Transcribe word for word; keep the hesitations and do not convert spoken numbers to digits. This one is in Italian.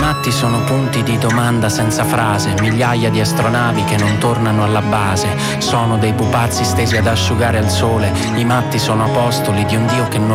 matti sono punti di domanda senza frase, migliaia di astronavi che non tornano alla base. Sono dei pupazzi stesi ad asciugare al sole. I matti sono apostoli di un Dio che non